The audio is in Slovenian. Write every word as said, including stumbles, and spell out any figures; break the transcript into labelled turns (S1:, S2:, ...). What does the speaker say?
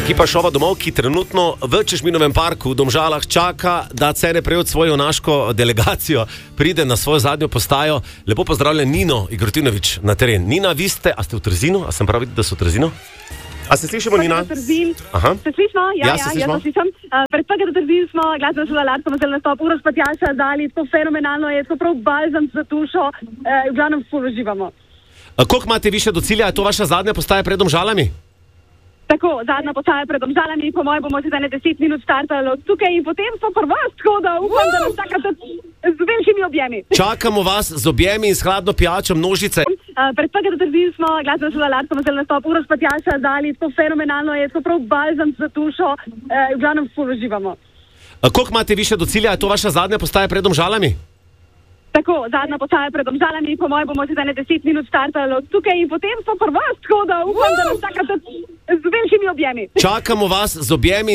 S1: Ekipa Šova domov, ki trenutno v Češminovem parku v Domžalah čaka, da Cene Prevod svojo junaško delegacijo pride na svojo zadnjo postajo. Lepo pozdravljen Nino Igrotinović na teren. Nina, vi ste, a ste v Trzinu? A sem prav videl, da so v Trzinu? A se slišimo, Nina?
S2: Aha. Se slišimo? Ja,
S1: ja,
S2: ja,
S1: se
S2: ja, to slišam. Uh, pred prvega Trzin smo glasbeno šolo Larsko na nastop, Uroš pa Tjaša dali, to fenomenalno je, to prav balzam za dušo, uh, v glavnem ful uživamo.
S1: A koliko imate više do cilja? Je to vaša zadnja postaja pred Domžalami?
S2: Tako, zadnja postaja pred Domžalami, po mojem bomo se za ne deset minut startali od tukaj in potem so prva, tako da upam, da nas čakate z velikimi objemi.
S1: Čakamo vas z objemi in s hladno pijačo množice.
S2: Uh, pred prvega Trzin smo glasbeno šolo Larsko na nastop, Uroš pa Tjaša dali, to fenomenalno je, to prav balzam za dušo, uh, v glavnem ful uživamo.
S1: A koliko imate više do cilja? Je to vaša zadnja postaja pred Domžalami?
S2: Tako, zadnja postaja pred Domžalami, po mojem bomo se za ne deset minut startali od tukaj in potem so prva, tako da upam, da nas čakate z velikimi objemi.
S1: Čakamo vas z objemi.